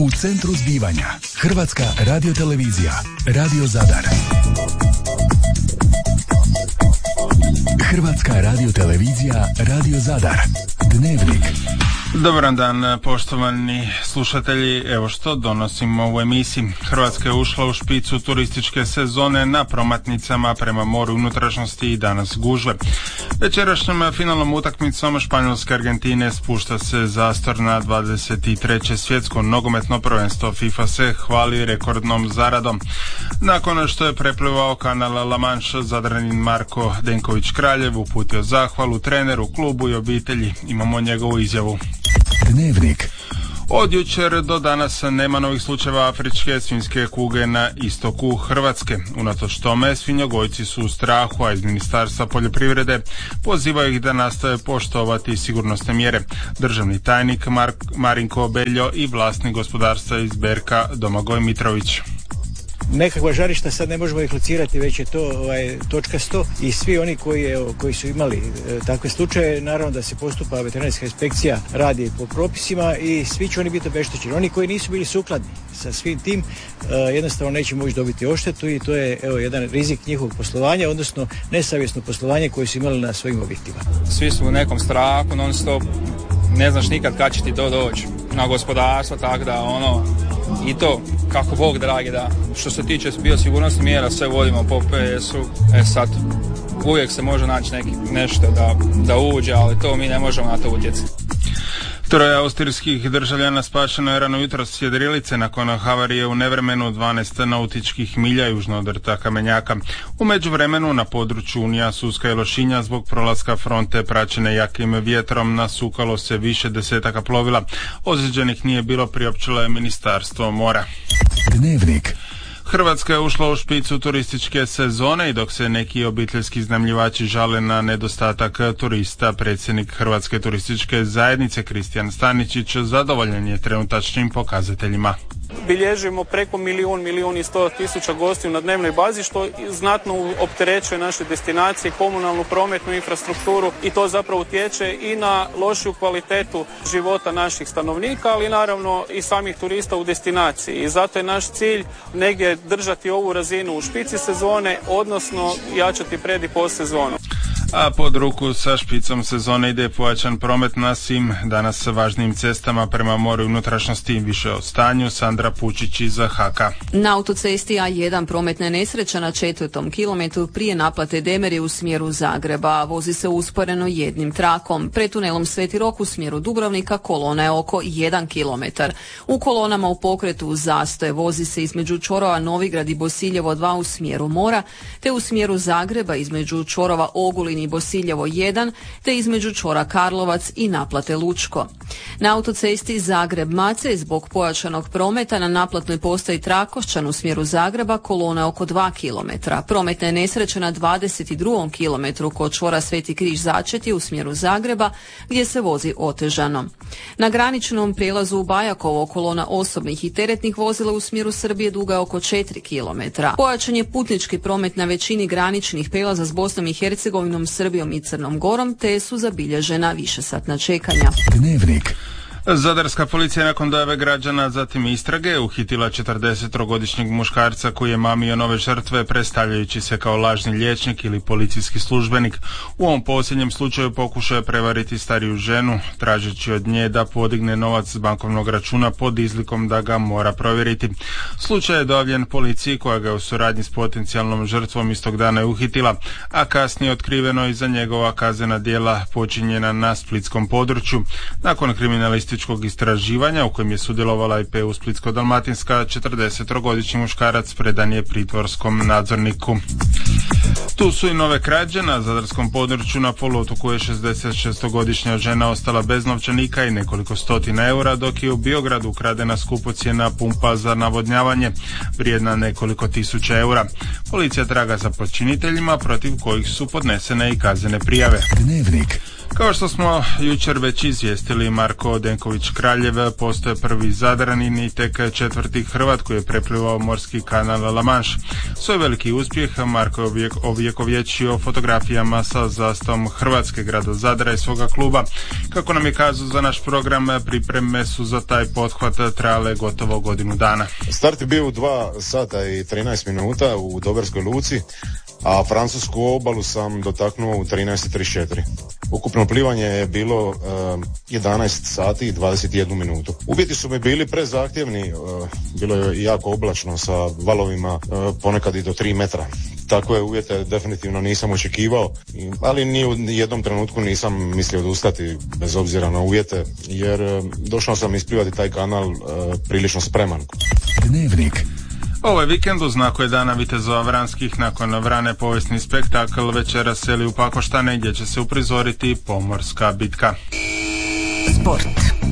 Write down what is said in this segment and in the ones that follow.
U centru zbivanja Hrvatska radiotelevizija, Radio Zadar. Hrvatska radiotelevizija, Radio Zadar. Dnevnik. Dobar dan, poštovani slušatelji. Evo što donosimo u emisiji. Hrvatska je ušla u špicu turističke sezone na prometnicama prema moru unutrašnjosti i danas gužve. Večerašnjom finalnom utakmicom Španjolske Argentine spušta se zastor na 23. svjetsko nogometno prvenstvo. FIFA se hvali rekordnom zaradom. Nakon što je preplivao kanal La Manche, Zadranin Marko Denković-Kraljev uputio zahvalu treneru, klubu i obitelji. Imamo njegovu izjavu. Dnevnik. Od jučer do danas nema novih slučajeva afričke svinjske kuge na istoku Hrvatske. Unatoč tome, svinjogojci su u strahu, a iz Ministarstva poljoprivrede pozivaju ih da nastave poštovati sigurnosne mjere. Državni tajnik Marinko Beljo i vlasnik gospodarstva iz Berka Domagoj Mitrović. Nekakva žarišta sad ne možemo ih locirati, već je to točkasto i svi oni koji su imali takve slučaje, naravno da se postupa veterinarska inspekcija, radi po propisima i svi će oni biti obeštećeni. Oni koji nisu bili sukladni sa svim tim jednostavno neće moći dobiti odštetu i to je jedan rizik njihovog poslovanja, odnosno nesavjesno poslovanje koje su imali na svojim objektima. Svi su u nekom strahu non stop, ne znaš nikad kad će ti to doći na gospodarstvo, tako da i to kako Bog dragi da. Što se tiče biosigurnosnih mjera, sve vodimo po PS-u. Sad uvijek se može naći nešto da uđe, ali to mi ne možemo na to utjecati. Troje austrijskih državljana spašeno je rano jutros s jedrilice nakon havarije u nevremenu 12 nautičkih milja južno od rta Kamenjaka. U međuvremenu na području Unija, Suska i Lošinja zbog prolaska fronte praćene jakim vjetrom nasukalo se više desetaka plovila. Ozlijeđenih nije bilo, priopćilo je Ministarstvo mora. Dnevnik. Hrvatska je ušla u špicu turističke sezone i dok se neki obiteljski iznajmljivači žale na nedostatak turista, predsjednik Hrvatske turističke zajednice Kristijan Staničić zadovoljan je trenutačnim pokazateljima. Bilježimo preko milijun i 100 tisuća gostiju na dnevnoj bazi, što znatno opterećuje naše destinacije, komunalnu prometnu infrastrukturu i to zapravo utječe i na lošiju kvalitetu života naših stanovnika, ali naravno i samih turista u destinaciji. I zato je naš cilj negdje držati ovu razinu u špici sezone, odnosno jačati pred i post sezonu. A pod ruku sa špicom sezone ide pojačan promet na svim danas važnim cestama prema moru i unutrašnjosti. Više o stanju Sandra Pučić iz Haka. Na autocesti A1 prometna nesreća na 4. kilometru prije naplate Demeri u smjeru Zagreba. Vozi se usporeno jednim trakom. Pred tunelom Sveti Rok u smjeru Dubrovnika kolona je oko 1 kilometar. U kolonama u pokretu zastoje. Vozi se između čvorova Novigrad i Bosiljevo 2 u smjeru mora, te u smjeru Zagreba između čvorova Ogulin i Bosiljevo 1, te između čvora Karlovac i naplate Lučko. Na autocesti Zagreb-Macelj zbog pojačanog prometa na naplatnoj postaji Trakošćan u smjeru Zagreba kolona oko 2 km. Prometna je nesreća na 22. kilometru kod čvora Sveti Križ Začetje u smjeru Zagreba gdje se vozi otežano. Na graničnom prijelazu u Bajakovo kolona osobnih i teretnih vozila u smjeru Srbije duga je oko 4 km. Pojačan je putnički promet na većini graničnih prijelaza s Bosnom i Hercegovinom, Srbijom i Crnom Gorom, te su zabilježena višesatna čekanja. Dnevnik. Zadarska policija nakon dojave građana, zatim istrage, uhitila 40-godišnjeg muškarca koji je mamio nove žrtve predstavljajući se kao lažni liječnik ili policijski službenik. U ovom posljednjem slučaju pokušao je prevariti stariju ženu, tražeći od nje da podigne novac s bankovnog računa pod izlikom da ga mora provjeriti. Slučaj je dojavljen policiji koja ga je u suradnji s potencijalnom žrtvom istog dana je uhitila, a kasnije otkriveno i za njegova kaznena djela počinjena na splitskom području. Nakon kriminalističkog istraživanja u kojem je sudjelovala i PU Splitsko-dalmatinska, 40-godišnji muškarac predan je pritvorskom nadzorniku. Tu su i nove krađe. Na zadarskom području na poluotoku je 66-godišnja žena ostala bez novčanika i nekoliko stotina eura, dok je u Biogradu ukradena skupocjena pumpa za navodnjavanje vrijedna nekoliko tisuća eura. Policija traga za počiniteljima protiv kojih su podnesene i kaznene prijave. Dnevnik. Kao što smo jučer već izvijestili, Marko Denković Kraljev postaje prvi Zadranin i tek četvrti Hrvat koji je preplivao morski kanal La Manche. Svoj veliki uspjeh Marko je ovjekovječio fotografijama sa zastavom Hrvatske, grada Zadra i svoga kluba. Kako nam je kazao za naš program, pripreme su za taj pothvat trajale gotovo godinu dana. Start je bio u 2 sata i 13 minuta u Doverskoj luci, a francusku obalu sam dotaknuo u 13:34. Ukupno plivanje je bilo 11 sati i 21 minutu. Uvjeti su mi bili prezahtjevni, bilo je jako oblačno sa valovima ponekad i do 3 metra. Takve uvjete definitivno nisam očekivao, ali ni u jednom trenutku nisam mislio odustati bez obzira na uvjete, jer došao sam isplivati taj kanal prilično spreman. Dnevnik. Ovaj vikend u znaku je Dana vitezova Vranskih nakon Vrane povijesni spektakl večera seli u Pakoštane gdje će se uprizoriti pomorska bitka. Sport.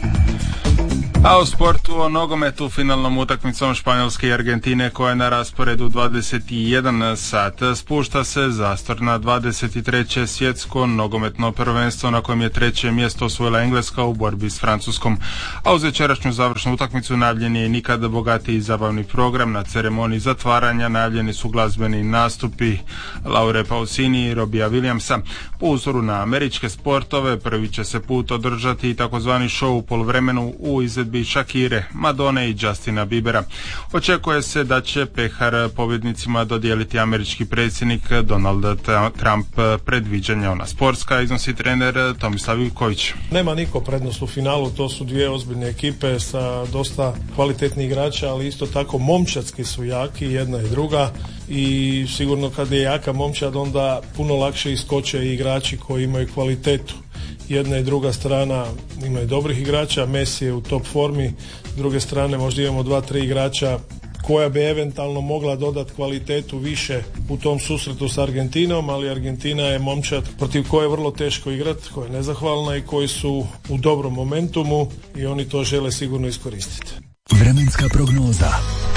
A u sportu o nogometu finalnom utakmicom Španjolske i Argentine koja je na rasporedu 21 sat spušta se zastor na 23. svjetsko nogometno prvenstvo na kojem je 3. mjesto osvojila Engleska u borbi s Francuskom. A uz večerašnju završnu utakmicu najavljen je nikada bogatiji zabavni program. Na ceremoniji zatvaranja najavljeni su glazbeni nastupi Laure Pausini i Robija Williamsa. Po uzoru na američke sportove prvi će se put održati takozvani show u poluvremenu u izvedbi Shakire, Madone i Justina Biebera. Očekuje se da će pehar pobjednicima dodijeliti američki predsjednik Donald Trump. Predviđanja ona sportska iznosi trener Tomislav Ivković. Nema niko prednost u finalu, to su dvije ozbiljne ekipe sa dosta kvalitetnih igrača, ali isto tako momčadski su jaki, jedna i druga, i sigurno kad je jaka momčad onda puno lakše iskoče i igrači koji imaju kvalitetu. Jedna i druga strana imaju dobrih igrača, Messi je u top formi, s druge strane možda imamo 2-3 igrača koja bi eventualno mogla dodati kvalitetu više u tom susretu s Argentinom, ali Argentina je momčad protiv koje je vrlo teško igrati, koja je nezahvalna i koji su u dobrom momentumu i oni to žele sigurno iskoristiti. Vremenska prognoza.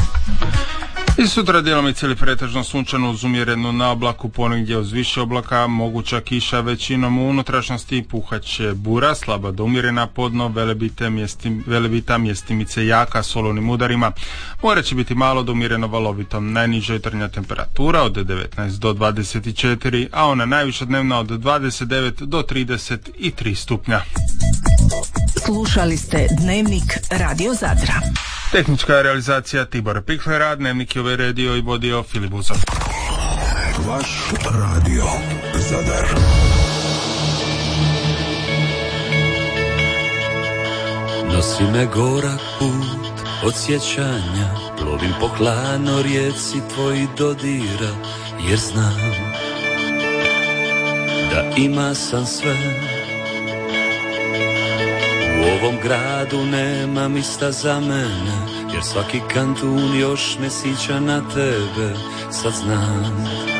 I sutra djelomice ili pretežno sunčano uz umjerenu na oblaku, ponegdje uz više oblaka, moguća kiša, većinom u unutrašnjosti puhaće bura, slaba do umjerena, podno velebita, mjestimice jaka s olujnim udarima. More će biti malo do umjereno valovitom, najniža jutarnja temperatura od 19 do 24, a ona najviša dnevna od 29 do 33 stupnja. Slušali ste Dnevnik Radio Zadra. Tehnička realizacija Tibor Piklera, Dnevnik je uredio i vodio Filip Buzov. Vaš radio Zadar. Nosi me gorak put od sjećanja, plovim po hladnoj rijeci tvojih dodira, jer znam da ima sam sve. U ovom gradu nema mista za mene, jer svaki kantun još me sića na tebe, sad znam